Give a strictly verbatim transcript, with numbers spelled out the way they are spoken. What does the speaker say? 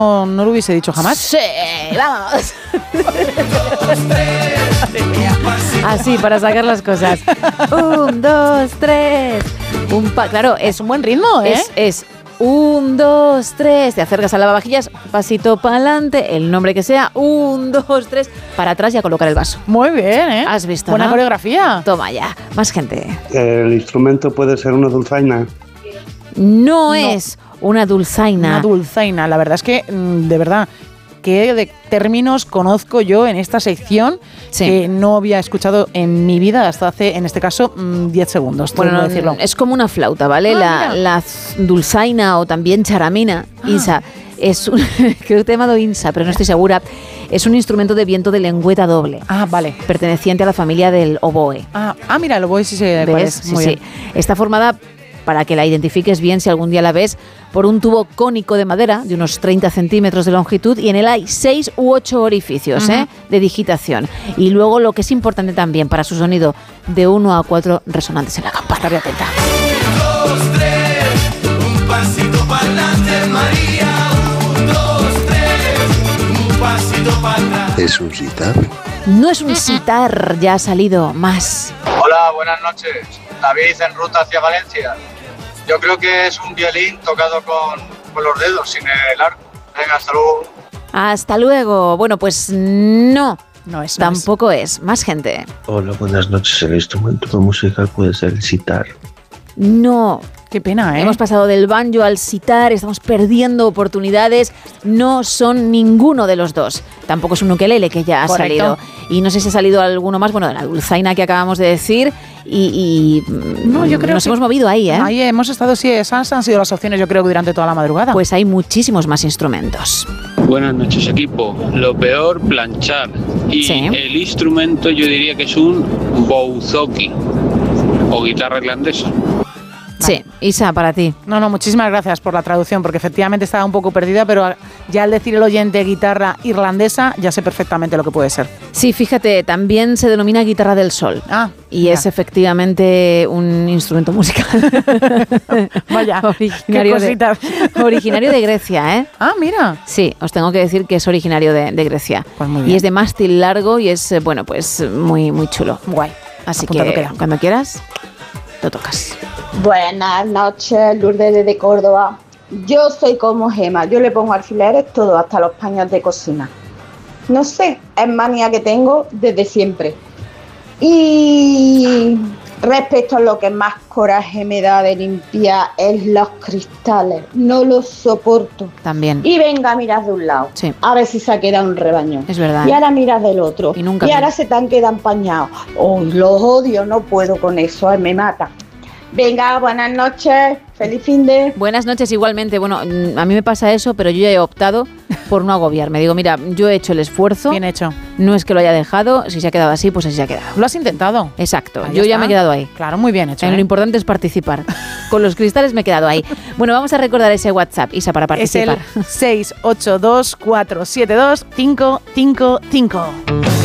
No, no lo hubiese dicho jamás. Sí, vamos. Así, para sacar las cosas. Un, dos, tres. Un pa- claro, es un buen ritmo, ¿eh? Es, es un, dos, tres. Te acercas al lavavajillas, pasito para adelante, el nombre que sea. Un, dos, tres. Para atrás y a colocar el vaso. Muy bien, ¿eh? ¿Has visto? Buena ¿no? coreografía. Toma ya, más gente. El instrumento puede ser una dulzaina. No, No. es una dulzaina. Una dulzaina. La verdad es que, mm, de verdad, qué de términos conozco yo en esta sección Sí. que no había escuchado en mi vida hasta hace, en este caso, diez segundos. Bueno, tengo que no, decirlo. es como una flauta, ¿vale? Ah, la, mira. la z- dulzaina o también charamina, Ah. Isa, es un, creo que te he llamado Insa, pero no estoy segura. Es un instrumento de viento de lengüeta doble, Ah, vale. perteneciente a la familia del oboe. Ah, ah mira, lo voy a decir cuál ¿Ves? es. Sí, Muy sí. bien. Está formada, para que la identifiques bien si algún día la ves, por un tubo cónico de madera de unos treinta centímetros de longitud y en él hay seis u ocho orificios, Ujú. ¿eh? de digitación. Y luego lo que es importante también para su sonido, de uno a cuatro resonantes en la campana. Estaré atenta. dos, tres, un pasito para adelante, María. Un, dos, tres, un pasito para atrás. ¿Es un sitar? No es un sitar, ya ha salido más. Hola, buenas noches. David en ruta hacia Valencia. Yo creo que es un violín tocado con, con los dedos, sin el arco. Venga, hasta luego. Hasta luego. Bueno, pues no, No es. no tampoco es. Más gente. Hola, buenas noches. El instrumento musical puede ser el sitar. No. es. Qué pena, ¿eh? Hemos pasado del banjo al sitar, estamos perdiendo oportunidades. No son ninguno de los dos. Tampoco es un ukelele, que ya ha Correcto. salido. Y no sé si ha salido alguno más, bueno, de la dulzaina que acabamos de decir. Y, y No, yo creo nos que- hemos movido ahí, ¿eh? Ahí hemos estado, sí, esas han sido las opciones, yo creo que durante toda la madrugada. Pues hay muchísimos más instrumentos. Buenas noches, equipo. Lo peor, planchar. Y Sí. el instrumento yo diría que es un bouzouki o guitarra irlandesa. Sí, Isa, para ti. No, no, muchísimas gracias por la traducción, porque efectivamente estaba un poco perdida, pero ya al decir el oyente guitarra irlandesa, ya sé perfectamente lo que puede ser. Sí, fíjate, también se denomina guitarra del sol. Ah, Y ya. es efectivamente un instrumento musical. Vaya, originario, qué cositas. de, originario de Grecia, ¿eh? Ah, mira. Sí, os tengo que decir que es originario de, de Grecia. Pues muy Y bien. es de mástil largo y es, eh, bueno, pues muy, muy chulo. Guay. Así Apuntado que queda. cuando quieras, lo tocas. Buenas noches, Lourdes desde Córdoba. Yo soy como Gema, yo le pongo alfileres todo, hasta los paños de cocina. No sé, es manía que tengo desde siempre. Y respecto a lo que más coraje me da de limpiar es los cristales. No los soporto. También. Y venga, miras de un lado, Sí. a ver si se ha quedado un rebaño. Es verdad. Y ahora miras del otro. Y nunca ahora bien. se te han quedado empañados. Oh, los odio, no puedo con eso, ay, me mata. Venga, buenas noches, feliz fin de... Buenas noches igualmente. Bueno, mm, a mí me pasa eso, pero yo ya he optado por no agobiarme. Digo, mira, yo he hecho el esfuerzo. Bien hecho. No es que lo haya dejado. Si se ha quedado así, pues así se ha quedado. Lo has intentado. Exacto. Ahí yo ya está. me he quedado ahí. Claro, muy bien hecho. Lo ¿eh? importante es participar. Con los cristales me he quedado ahí. Bueno, vamos a recordar ese WhatsApp, Isa, para Es el participar. seis ocho dos cuatro siete dos cinco cinco cinco.